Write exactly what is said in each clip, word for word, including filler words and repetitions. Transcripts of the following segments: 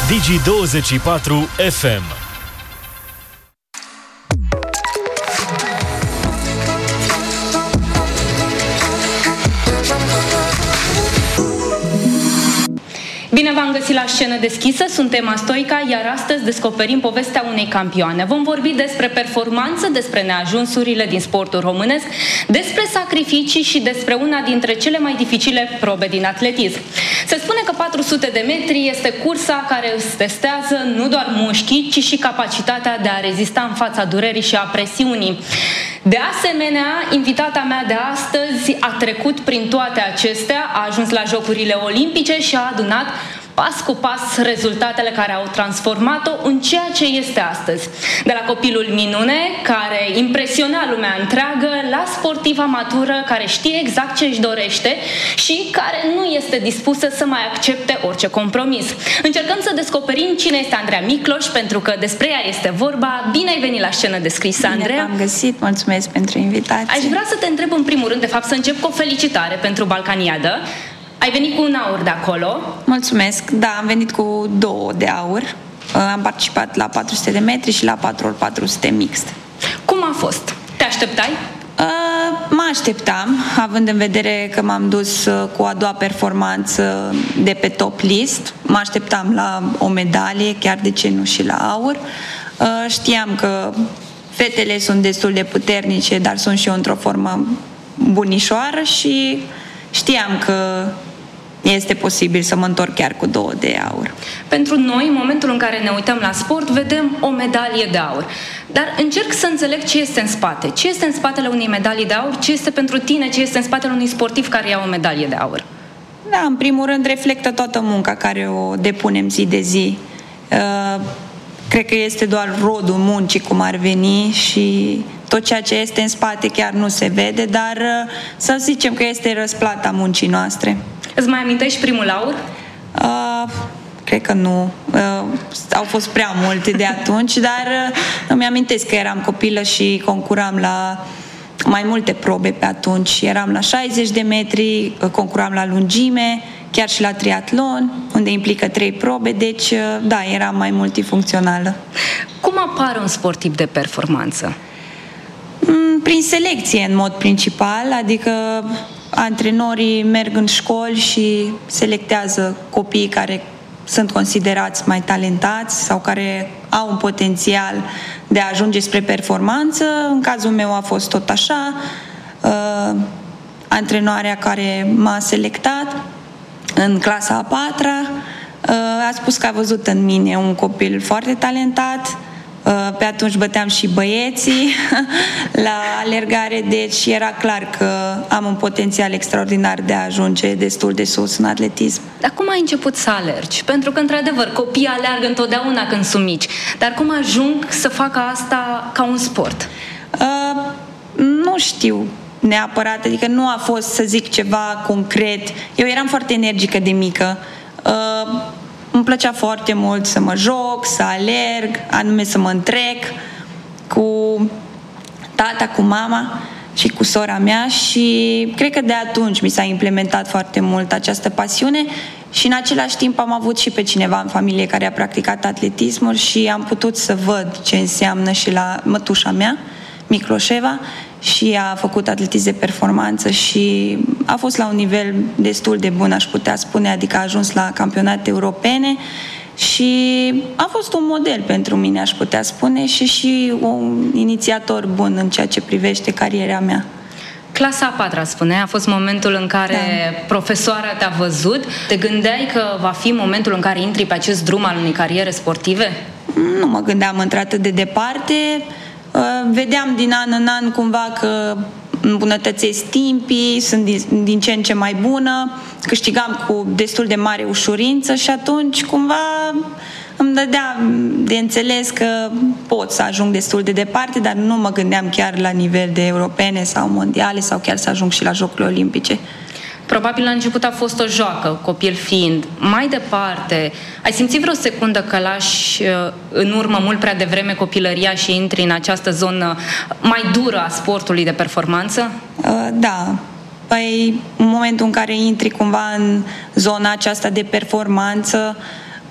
Digi douăzeci și patru F M. Bine v-am găsit la Scenă Deschisă, sunt Emma Stoica, iar astăzi descoperim povestea unei campioane. Vom vorbi despre performanță, despre neajunsurile din sportul românesc, despre sacrificii și despre una dintre cele mai dificile probe din atletism. Se spune că patru sute de metri este cursa care îți testează nu doar mușchii, ci și capacitatea de a rezista în fața durerii și a presiunii. De asemenea, invitata mea de astăzi a trecut prin toate acestea, a ajuns la Jocurile Olimpice și a adunat pas cu pas rezultatele care au transformat-o în ceea ce este astăzi. De la copilul minune, care impresiona lumea întreagă, la sportiva matură, care știe exact ce își dorește și care nu este dispusă să mai accepte orice compromis. Încercăm să descoperim cine este Andreea Micloș, pentru că despre ea este vorba. Bine ai venit la Scenă Deschisă, Andreea! Bine v-am găsit, mulțumesc pentru invitație. Aș vrea să te întreb în primul rând, de fapt să încep cu o felicitare pentru Balcaniadă. Ai venit cu un aur de acolo. Mulțumesc, da, am venit cu două de aur. Am participat la patru sute de metri și la patru ori patru sute mixt. Cum a fost? Te așteptai? Uh, mă așteptam, având în vedere că m-am dus cu a doua performanță de pe top list. Mă așteptam la o medalie, chiar de ce nu și la aur. Uh, știam că fetele sunt destul de puternice, dar sunt și eu într-o formă bunișoară și știam că este posibil să mă întorc chiar cu două de aur. Pentru noi, în momentul în care ne uităm la sport, vedem o medalie de aur. Dar încerc să înțeleg ce este în spate. Ce este în spatele unei medalii de aur? Ce este pentru tine? Ce este în spatele unui sportiv care ia o medalie de aur? Da, în primul rând reflectă toată munca care o depunem zi de zi. Uh, cred că este doar rodul muncii, cum ar veni, și tot ceea ce este în spate chiar nu se vede, dar să zicem că este răsplata muncii noastre. Îți mai amintești primul aur? Uh, cred că nu. Uh, au fost prea multe de atunci, dar uh, îmi amintesc că eram copilă și concuram la mai multe probe pe atunci. Eram la șaizeci de metri, concuram la lungime, chiar și la triatlon, unde implică trei probe, deci da, eram mai multifuncțională. Cum apare un sportiv de performanță? Prin selecție, în mod principal, adică antrenorii merg în școli și selectează copiii care sunt considerați mai talentați sau care au un potențial de a ajunge spre performanță. În cazul meu a fost tot așa. Uh, antrenoarea care m-a selectat în clasa a patra uh, a spus că a văzut în mine un copil foarte talentat. Pe atunci băteam și băieții la alergare, deci era clar că am un potențial extraordinar de a ajunge destul de sus în atletism. Dar cum ai început să alergi? Pentru că, într-adevăr, copiii alergă întotdeauna când sunt mici. Dar cum ajung să facă asta ca un sport? Uh, nu știu neapărat, adică nu a fost, să zic, ceva concret. Eu eram foarte energică de mică. Uh, Îmi plăcea foarte mult să mă joc, să alerg, anume să mă întrec cu tata, cu mama și cu sora mea și cred că de atunci mi s-a implementat foarte mult această pasiune și în același timp am avut și pe cineva în familie care a practicat atletismul și am putut să văd ce înseamnă și la mătușa mea, Micloșeva, și a făcut atletism de performanță și a fost la un nivel destul de bun, aș putea spune, adică a ajuns la campionate europene și a fost un model pentru mine, aș putea spune, și și un inițiator bun în ceea ce privește cariera mea. Clasa a patra, spune, a fost momentul în care da. profesoara te-a văzut. Te gândeai că va fi momentul în care intri pe acest drum al unei cariere sportive? Nu mă gândeam într-atât de departe. Vedeam din an în an cumva că îmbunătățesc timpii, sunt din, din ce în ce mai bună, câștigam cu destul de mare ușurință și atunci cumva îmi dădea de înțeles că pot să ajung destul de departe, dar nu mă gândeam chiar la nivel de europene sau mondiale sau chiar să ajung și la Jocurile Olimpice. Probabil la început a fost o joacă, copil fiind. Mai departe, ai simțit vreo secundă că lași în urmă mult prea devreme copilăria și intri în această zonă mai dură a sportului de performanță? Uh, da. Păi, în momentul în care intri cumva în zona aceasta de performanță,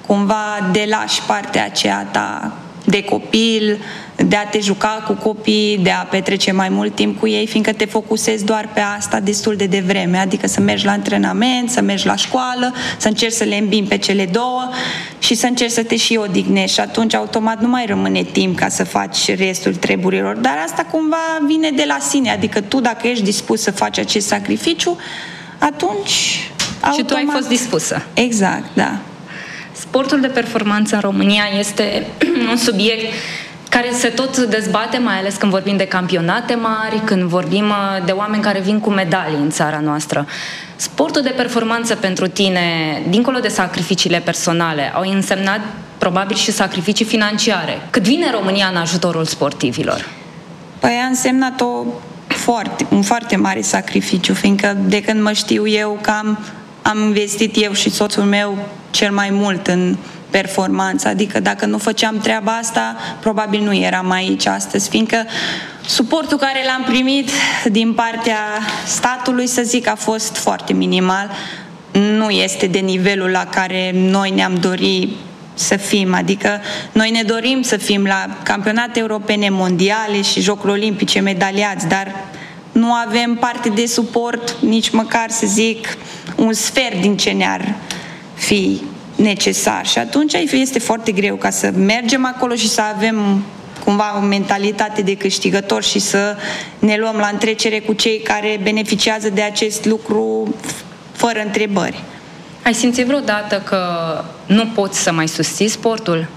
cumva delași partea aceea ta de copil, de a te juca cu copii, de a petrece mai mult timp cu ei, fiindcă te focusezi doar pe asta destul de devreme, adică să mergi la antrenament, să mergi la școală, să încerci să le îmbini pe cele două și să încerci să te și odihnești și atunci automat nu mai rămâne timp ca să faci restul treburilor, dar asta cumva vine de la sine, adică tu dacă ești dispus să faci acest sacrificiu, atunci automat... Și tu ai fost dispusă. Exact, da. Sportul de performanță în România este un subiect care se tot dezbate, mai ales când vorbim de campionate mari, când vorbim de oameni care vin cu medalii în țara noastră. Sportul de performanță pentru tine, dincolo de sacrificiile personale, au însemnat probabil și sacrificii financiare. Cât vine România în ajutorul sportivilor? Păi a însemnat o foarte, un foarte mare sacrificiu, fiindcă de când mă știu eu că am, am investit eu și soțul meu cel mai mult în performanță, adică dacă nu făceam treaba asta, probabil nu eram aici astăzi, fiindcă suportul care l-am primit din partea statului, să zic, a fost foarte minimal. Nu este de nivelul la care noi ne-am dorit să fim, adică noi ne dorim să fim la campionate europene, mondiale și Jocuri Olimpice medaliați, dar nu avem parte de suport, nici măcar, să zic, un sfert din ce ne-ar fi necesar. Și atunci este foarte greu ca să mergem acolo și să avem cumva o mentalitate de câștigător și să ne luăm la întrecere cu cei care beneficiază de acest lucru fără întrebări. Ai simțit vreodată că nu poți să mai susții sportul?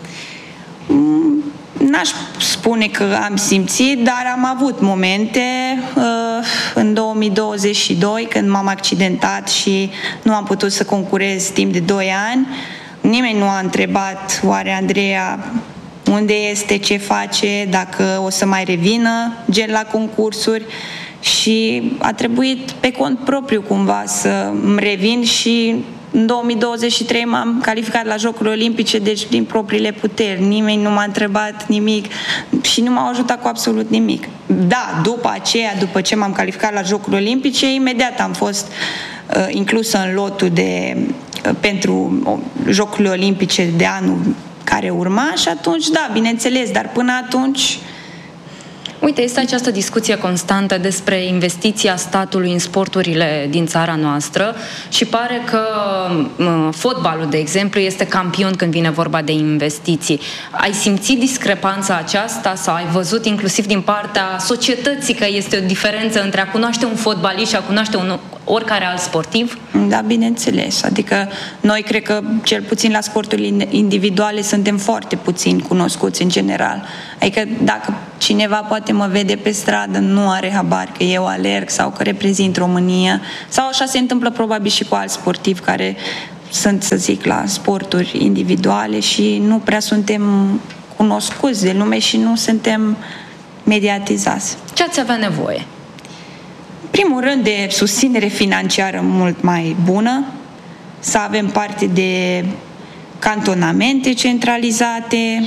N-aș spune că am simțit, dar am avut momente în două mii douăzeci și doi când m-am accidentat și nu am putut să concurez timp de doi ani. Nimeni nu a întrebat, oare Andreea unde este, ce face, dacă o să mai revină gen la concursuri, și a trebuit pe cont propriu cumva să îmi revin și în două mii douăzeci și trei m-am calificat la Jocurile Olimpice, deci din propriile puteri. Nimeni nu m-a întrebat nimic și nu m-a ajutat cu absolut nimic. Da, după aceea, după ce m-am calificat la Jocurile Olimpice, imediat am fost uh, inclusă în lotul de, uh, pentru uh, Jocurile Olimpice de anul care urma și atunci, da, bineînțeles, dar până atunci... Uite, este această discuție constantă despre investiția statului în sporturile din țara noastră și pare că uh, fotbalul, de exemplu, este campion când vine vorba de investiții. Ai simțit discrepanța aceasta sau ai văzut inclusiv din partea societății că este o diferență între a cunoaște un fotbalist și a cunoaște un oricare alt sportiv? Da, bineînțeles. Adică noi cred că cel puțin la sporturile individuale suntem foarte puțin cunoscuți în general. Adică dacă cineva poate mă vede pe stradă, nu are habar că eu alerg sau că reprezint România, sau așa se întâmplă probabil și cu alți sportivi care sunt, să zic, la sporturi individuale și nu prea suntem cunoscuți de lume și nu suntem mediatizați. Ce ați avea nevoie? În primul rând de susținere financiară mult mai bună, să avem parte de cantonamente centralizate,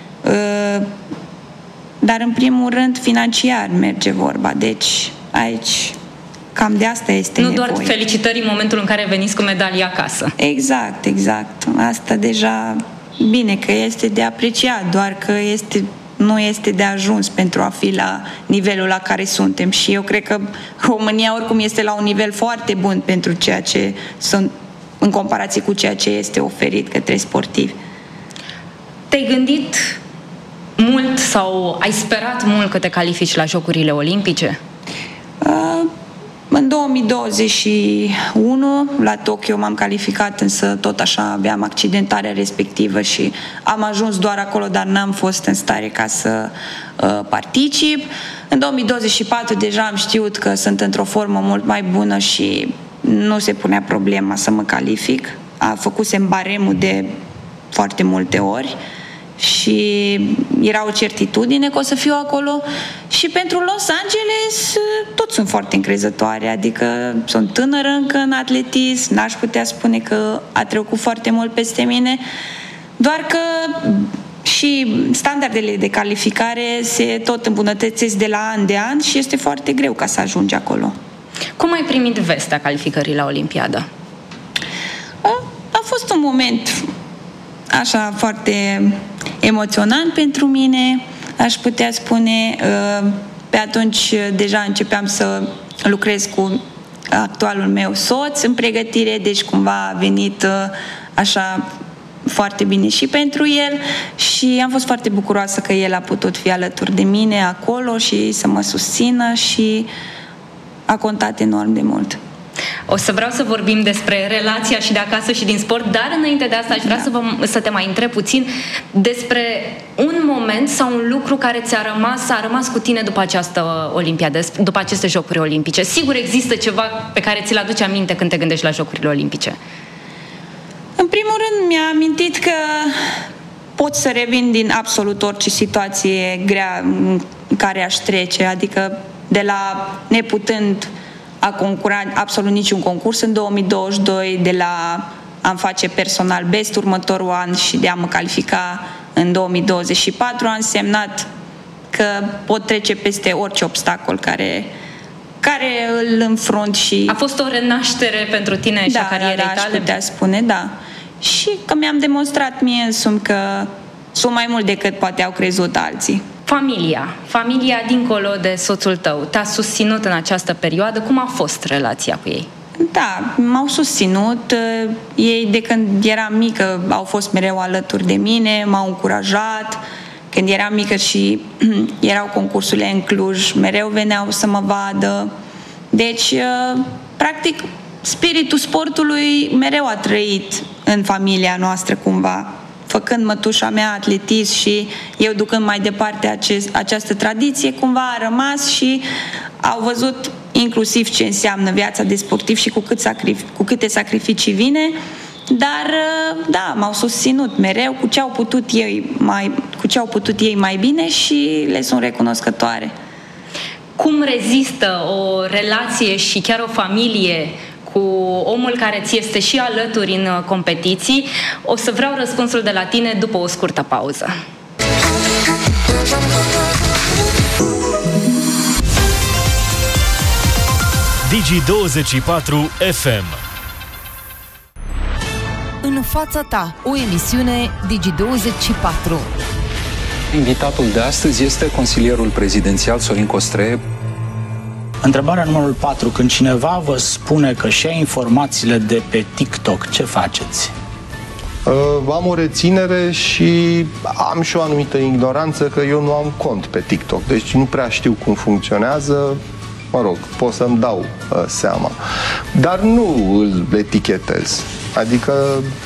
dar în primul rând financiar merge vorba, deci aici cam de asta este nu nevoie. Nu doar felicitări în momentul în care veniți cu medalia acasă. Exact, exact. Asta deja bine că este de apreciat, doar că este, nu este de ajuns pentru a fi la nivelul la care suntem și eu cred că România oricum este la un nivel foarte bun pentru ceea ce sunt, în comparație cu ceea ce este oferit către sportivi. Te-ai gândit mult sau ai sperat mult că te califici la Jocurile Olimpice? Uh, în două mii douăzeci și unu la Tokyo m-am calificat, însă tot așa aveam accidentarea respectivă și am ajuns doar acolo, dar n-am fost în stare ca să uh, particip. În două mii douăzeci și patru deja am știut că sunt într-o formă mult mai bună și nu se punea problema să mă calific. A făcusem baremul de foarte multe ori și era o certitudine că o să fiu acolo și pentru Los Angeles toți sunt foarte încrezătoare, adică sunt tânără încă în atletism, n-aș putea spune că a trecut foarte mult peste mine, doar că și standardele de calificare se tot îmbunătățesc de la an de an și este foarte greu ca să ajungi acolo. Cum ai primit vestea calificării la Olimpiadă? A, a fost un moment așa foarte emoționant pentru mine, aș putea spune. Pe atunci deja începeam să lucrez cu actualul meu soț în pregătire, deci cumva a venit așa foarte bine și pentru el și am fost foarte bucuroasă că el a putut fi alături de mine acolo și să mă susțină și a contat enorm de mult. O să vreau să vorbim despre relația și de acasă și din sport, dar înainte de asta aș vrea da. să, vă, să te mai întreb puțin despre un moment sau un lucru care ți-a rămas, a rămas cu tine după această olimpiadă, după aceste Jocuri Olimpice. Sigur există ceva pe care ți-l aduci aminte când te gândești la Jocurile Olimpice. În primul rând mi-a amintit că pot să revin din absolut orice situație grea în care aș trece, adică de la neputând a concura absolut niciun concurs în două mii douăzeci și doi, de la a-mi face personal best următorul an și de a mă califica în două mii douăzeci și patru, a însemnat că pot trece peste orice obstacol care, care îl înfrunt și... A fost o renaștere pentru tine și da, a carierei da, tale? Da, aș putea spune, da. Și că mi-am demonstrat mie însumi că sunt mai mult decât poate au crezut alții. Familia, familia dincolo de soțul tău, te-a susținut în această perioadă? Cum a fost relația cu ei? Da, m-au susținut. Ei, de când eram mică, au fost mereu alături de mine, m-au încurajat. Când eram mică și erau concursurile în Cluj, mereu veneau să mă vadă. Deci, practic, spiritul sportului mereu a trăit în familia noastră cumva, făcând mătușa mea atletism și eu ducând mai departe acest, această tradiție, cumva a rămas și au văzut inclusiv ce înseamnă viața de sportiv și cu, cât sacrific, cu câte sacrificii vine, dar da, m-au susținut mereu cu ce au putut ei mai, cu ce au putut ei mai bine și le sunt recunoscătoare. Cum rezistă o relație și chiar o familie cu omul care ți este și alături în competiții? O să vreau răspunsul de la tine după o scurtă pauză. Digi douăzeci și patru F M. În fața ta, o emisiune Digi douăzeci și patru. Invitatul de astăzi este consilierul prezidențial Sorin Costreie. Întrebarea numărul patru. Când cineva vă spune că și-a informațiile de pe TikTok, ce faceți? Uh, am o reținere și am și o anumită ignoranță că eu nu am cont pe TikTok, deci nu prea știu cum funcționează. Mă rog, pot să-mi dau uh, seama. Dar nu îl etichetez. Adică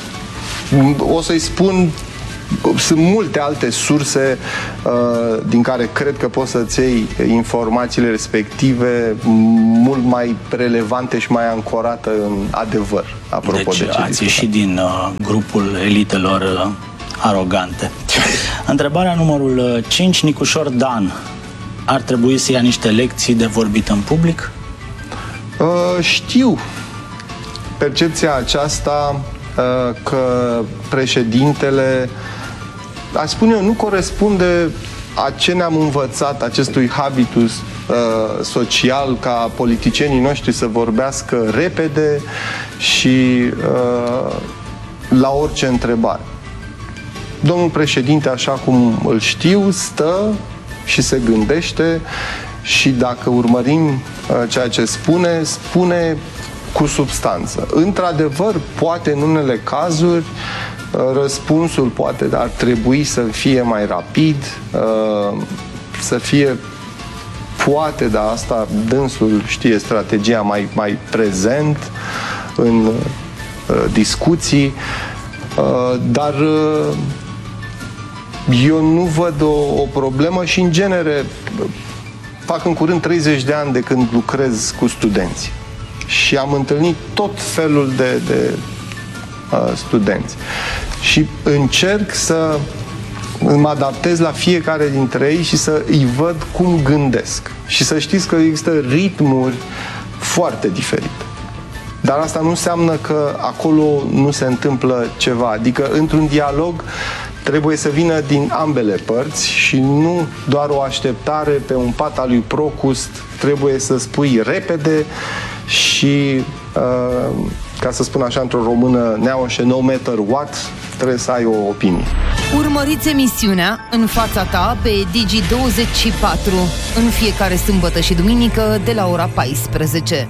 o să-i spun, sunt multe alte surse uh, din care cred că poți să-ți iei informațiile respective mult mai relevante și mai ancorate în adevăr, apropo deci, de ce ați ieșit din uh, grupul elitelor uh, arogante. Întrebarea numărul cinci. Nicușor Dan ar trebui să ia niște lecții de vorbit în public? Uh, știu percepția aceasta uh, că președintele, aș spune eu, nu corespunde a ce ne-am învățat, acestui habitus uh, social, ca politicienii noștri să vorbească repede și uh, la orice întrebare. Domnul președinte, așa cum îl știu, stă și se gândește și dacă urmărim uh, ceea ce spune, spune cu substanță. Într-adevăr, poate în unele cazuri uh, răspunsul poate ar trebui să fie mai rapid, uh, să fie poate, dar asta dânsul știe strategia, mai, mai prezent în uh, discuții, uh, dar uh, eu nu văd o, o problemă și, în genere, fac în curând treizeci de ani de când lucrez cu studenți și am întâlnit tot felul de, de uh, studenți și încerc să mă adaptez la fiecare dintre ei și să îi văd cum gândesc. Și să știți că există ritmuri foarte diferite. Dar asta nu înseamnă că acolo nu se întâmplă ceva. Adică, într-un dialog, trebuie să vină din ambele părți și nu doar o așteptare pe un pat al lui Procust. Trebuie să spui repede și, uh, ca să spun așa într-o română neaușe, no matter what, trebuie să ai o opinie. Urmăriți emisiunea În fața ta pe Digi douăzeci și patru în fiecare sâmbătă și duminică de la ora paisprezece.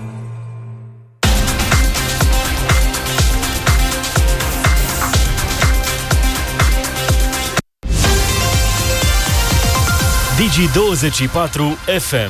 Digi douăzeci și patru F M.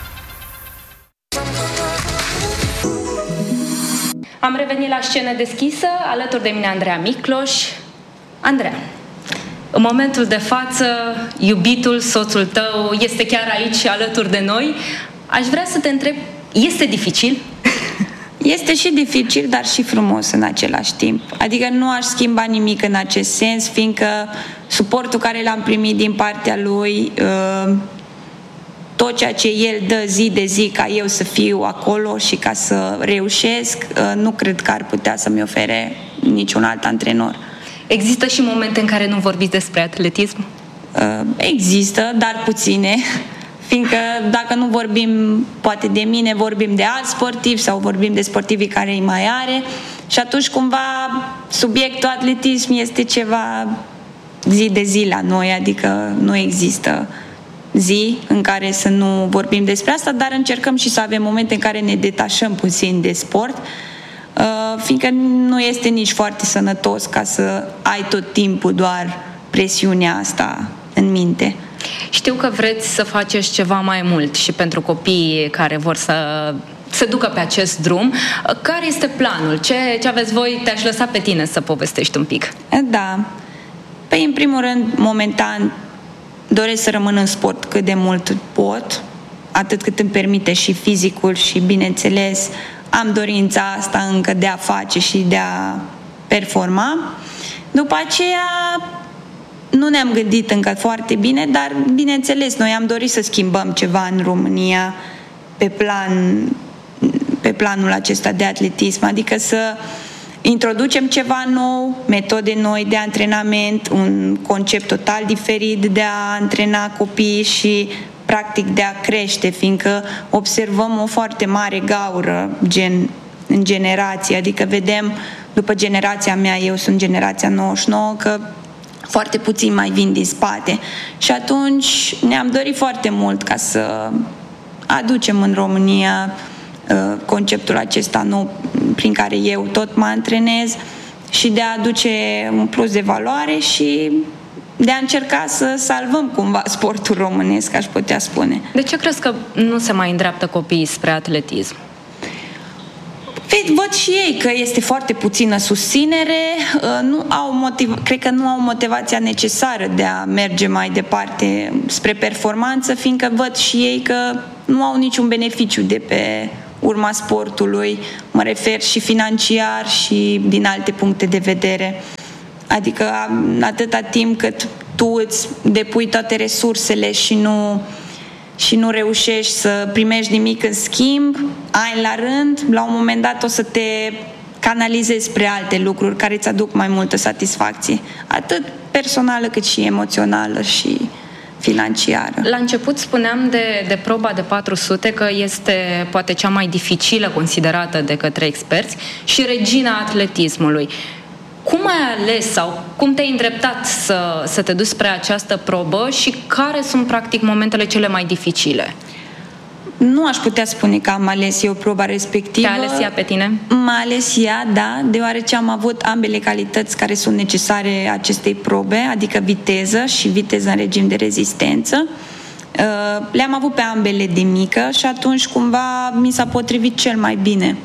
Am revenit la scenă deschisă, alături de mine Andreea Micloș. Andreea, în momentul de față, iubitul, soțul tău, este chiar aici, alături de noi. Aș vrea să te întreb, este dificil? Este și dificil, dar și frumos în același timp. Adică nu aș schimba nimic în acest sens, fiindcă suportul care l-am primit din partea lui, tot ceea ce el dă zi de zi ca eu să fiu acolo și ca să reușesc, nu cred că ar putea să-mi ofere niciun alt antrenor. Există și momente în care nu vorbiți despre atletism? Există, dar puține. Fiindcă dacă nu vorbim poate de mine, vorbim de alți sportivi sau vorbim de sportivii care îi mai are și atunci cumva subiectul atletism este ceva zi de zi la noi, adică nu există zi în care să nu vorbim despre asta, dar încercăm și să avem momente în care ne detașăm puțin de sport, fiindcă nu este nici foarte sănătos ca să ai tot timpul doar presiunea asta în minte. Știu că vreți să faceți ceva mai mult și pentru copiii care vor să se ducă pe acest drum. Care este planul? Ce, ce aveți voi? Te-aș lăsa pe tine să povestești un pic. Da. Păi, în primul rând, momentan, doresc să rămân în sport cât de mult pot, atât cât îmi permite și fizicul și, bineînțeles, am dorința asta încă de a face și de a performa. După aceea, nu ne-am gândit încă foarte bine, dar, bineînțeles, noi am dorit să schimbăm ceva în România pe plan, pe planul acesta de atletism, adică să introducem ceva nou, metode noi de antrenament, un concept total diferit de a antrena copiii și, practic, de a crește, fiindcă observăm o foarte mare gaură gen, în generație, adică vedem, după generația mea, eu sunt generația nouăzeci și nouă, că foarte puțin mai vin din spate. Și atunci ne-am dorit foarte mult ca să aducem în România uh, conceptul acesta nou prin care eu tot mă antrenez și de a aduce un plus de valoare și de a încerca să salvăm cumva sportul românesc, aș putea spune. De ce crezi că nu se mai îndreaptă copiii spre atletism? Văd și ei că este foarte puțină susținere, nu au motiv, cred că nu au motivația necesară de a merge mai departe spre performanță, fiindcă văd și ei că nu au niciun beneficiu de pe urma sportului, mă refer și financiar și din alte puncte de vedere. Adică atâta timp cât tu îți depui toate resursele și nu... și nu reușești să primești nimic în schimb, ani la rând, la un moment dat o să te canalizezi spre alte lucruri care îți aduc mai multă satisfacție, atât personală cât și emoțională și financiară. La început spuneam de, de proba de patru sute că este poate cea mai dificilă considerată de către experți și regina atletismului. Cum ai ales sau cum te-ai îndreptat să, să te duci spre această probă și care sunt practic momentele cele mai dificile? Nu aș putea spune că am ales eu proba respectivă. Te-a ales ea pe tine? M-a ales ea, da, deoarece am avut ambele calități care sunt necesare acestei probe, adică viteză și viteză în regim de rezistență. Le-am avut pe ambele de mică și atunci cumva mi s-a potrivit cel mai bine.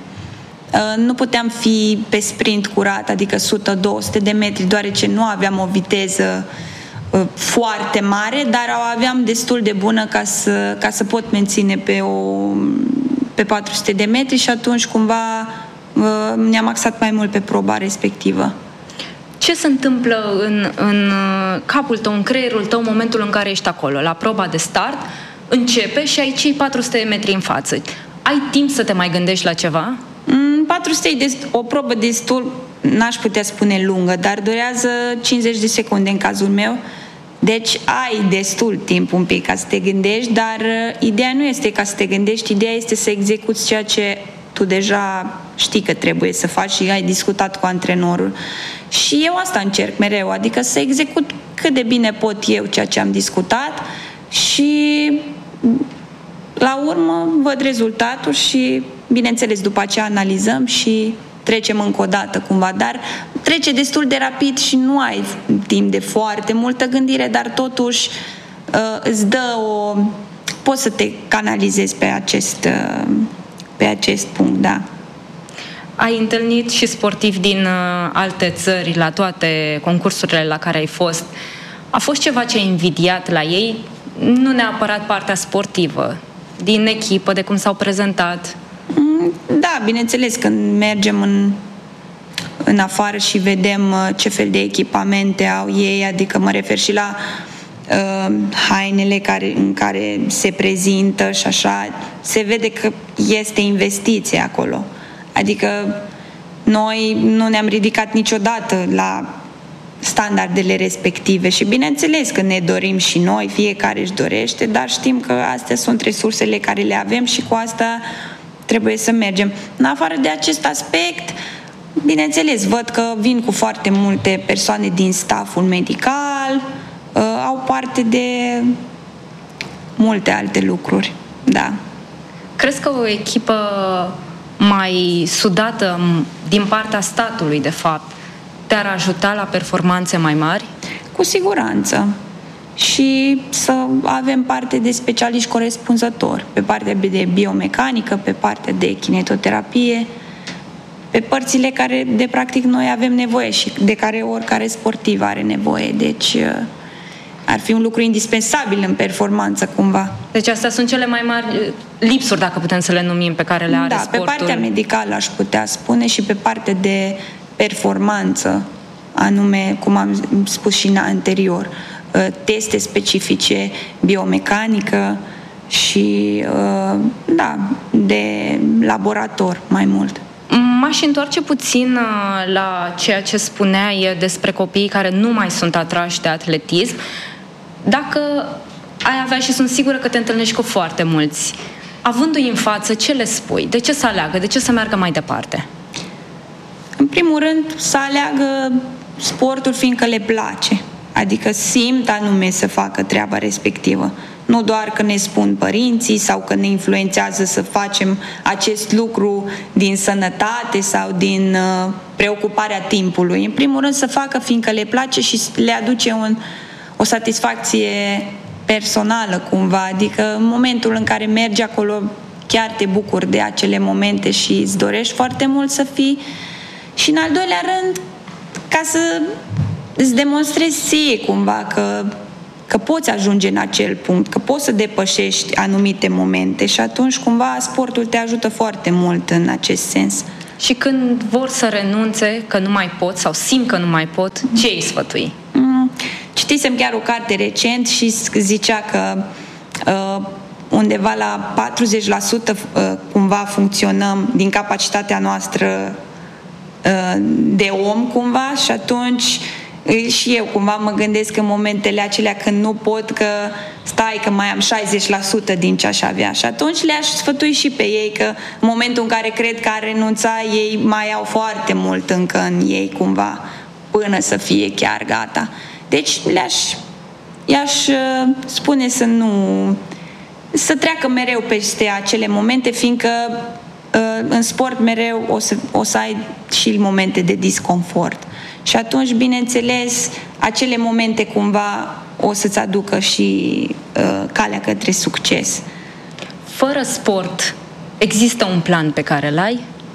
Nu puteam fi pe sprint curat, adică o sută două sute de metri, deoarece nu aveam o viteză foarte mare, dar o aveam destul de bună ca să, ca să pot menține pe, o, pe patru sute de metri și atunci cumva ne-am axat mai mult pe proba respectivă. Ce se întâmplă în, în capul tău, în creierul tău, în momentul în care ești acolo, la proba de start, începe și ai cei patru sute de metri în față? Ai timp să te mai gândești la ceva? patru sute e o probă destul, n-aș putea spune lungă, dar durează cincizeci de secunde în cazul meu, deci ai destul timp un pic ca să te gândești, dar ideea nu este ca să te gândești, ideea este să execuți ceea ce tu deja știi că trebuie să faci și ai discutat cu antrenorul. Și eu asta încerc mereu, adică să execut cât de bine pot eu ceea ce am discutat și la urmă văd rezultatul și, bineînțeles, după aceea analizăm și trecem încă o dată cumva, dar trece destul de rapid și nu ai timp de foarte multă gândire, dar totuși îți dă o... poți să te canalizezi pe acest, pe acest punct, da. Ai întâlnit și sportivi din alte țări la toate concursurile la care ai fost. A fost ceva ce ai invidiat la ei? Nu neapărat partea sportivă, din echipă, de cum s-au prezentat? Da, bineînțeles, când mergem în, în afară și vedem ce fel de echipamente au ei, adică mă refer și la uh, hainele care, în care se prezintă și așa, se vede că este investiție acolo. Adică noi nu ne-am ridicat niciodată la standardele respective și bineînțeles că ne dorim și noi, fiecare își dorește, dar știm că astea sunt resursele care le avem și cu asta trebuie să mergem. În afară de acest aspect, bineînțeles, văd că vin cu foarte multe persoane din stafful medical, uh, au parte de multe alte lucruri, da. Crezi că o echipă mai sudată din partea statului, de fapt, te-ar ajuta la performanțe mai mari? Cu siguranță. Și să avem parte de specialiști corespunzători, pe partea de biomecanică, pe partea de kinetoterapie, pe părțile care, de practic, noi avem nevoie și de care oricare sportiv are nevoie. Deci ar fi un lucru indispensabil în performanță, cumva. Deci astea sunt cele mai mari lipsuri, dacă putem să le numim, pe care le are da, sportul. Pe partea medicală, aș putea spune, și pe partea de performanță, anume, cum am spus și anterior, teste specifice, biomecanică și, da, de laborator mai mult. M-aș întoarce puțin la ceea ce spuneai despre copiii care nu mai sunt atrași de atletism. Dacă ai avea, și sunt sigură că te întâlnești cu foarte mulți, avându-i în față, ce le spui? De ce să aleagă? De ce să meargă mai departe? În primul rând, să aleagă sportul fiindcă le place. Adică simt anume să facă treaba respectivă. Nu doar că ne spun părinții sau că ne influențează să facem acest lucru din sănătate sau din uh, preocuparea timpului. În primul rând să facă fiindcă le place și le aduce un, o satisfacție personală cumva. Adică în momentul în care mergi acolo chiar te bucuri de acele momente și îți dorești foarte mult să fii. Și în al doilea rând, ca să îți demonstrezi ție cumva că, că poți ajunge în acel punct, că poți să depășești anumite momente și atunci cumva sportul te ajută foarte mult în acest sens. Și când vor să renunțe, că nu mai pot sau simt că nu mai pot, ce îi sfătui? Mm, citisem chiar o carte recent și zicea că uh, undeva la patruzeci la sută uh, cumva funcționăm din capacitatea noastră uh, de om cumva și atunci și eu cumva mă gândesc în momentele acelea când nu pot, că stai că mai am șaizeci la sută din ce aș avea și atunci le-aș sfătui și pe ei că în momentul în care cred că ar renunța, ei mai au foarte mult încă în ei cumva până să fie chiar gata. Deci le-aș i-aș spune să nu să treacă mereu peste acele momente, fiindcă în sport mereu o să, o să ai și momente de disconfort. Și atunci, bineînțeles, acele momente cumva o să-ți aducă și uh, calea către succes. Fără sport, există un plan pe care îl ai?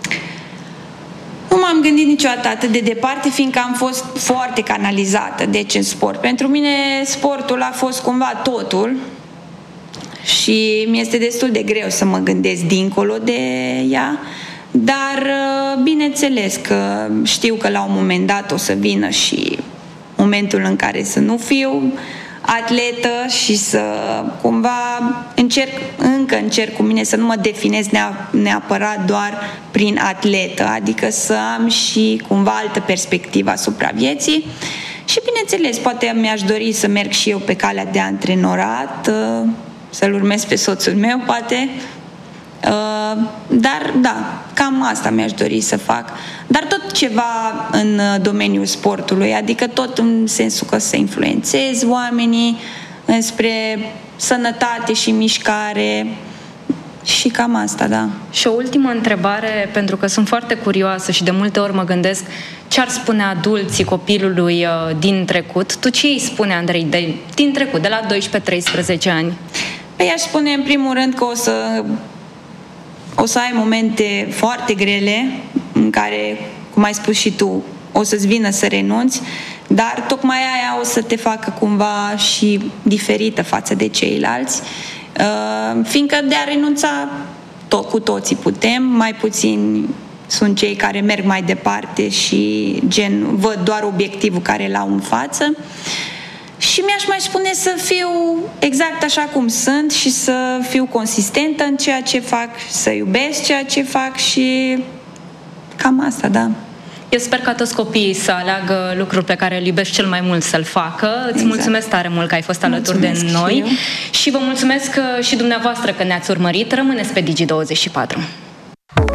Nu m-am gândit niciodată atât de departe, fiindcă am fost foarte canalizată, deci în sport. Pentru mine sportul a fost cumva totul și mi-este destul de greu să mă gândesc dincolo de ea. Dar bineînțeles că știu că la un moment dat o să vină și momentul în care să nu fiu atletă și să cumva încerc, încă încerc cu mine să nu mă definez neapărat doar prin atletă, adică să am și cumva altă perspectivă asupra vieții. Și bineînțeles, poate mi-aș dori să merg și eu pe calea de antrenorat, să-l urmez pe soțul meu, poate. Uh, dar, da, cam asta mi-aș dori să fac. Dar tot ceva în domeniul sportului, adică tot în sensul că să influențez oamenii înspre sănătate și mișcare și cam asta, da. Și o ultimă întrebare, pentru că sunt foarte curioasă și de multe ori mă gândesc ce ar spune adulții copilului din trecut. Tu ce îi spune, Andrei, de, din trecut, de la doisprezece treisprezece ani? Păi aș spune în primul rând că o să, o să ai momente foarte grele în care, cum ai spus și tu, o să-ți vină să renunți, dar tocmai aia o să te facă cumva și diferită față de ceilalți, fiindcă de a renunța tot, cu toții putem, mai puțin sunt cei care merg mai departe și gen văd doar obiectivul care l-au în față. Și mi-aș mai spune să fiu exact așa cum sunt și să fiu consistentă în ceea ce fac, să iubesc ceea ce fac și cam asta, da. Eu sper ca toți copiii să aleagă lucrul pe care îl iubești cel mai mult să-l facă. Îți exact. Mulțumesc tare mult că ai fost alături mulțumesc de noi și, și vă mulțumesc și dumneavoastră că ne-ați urmărit. Rămâneți pe Digi douăzeci și patru.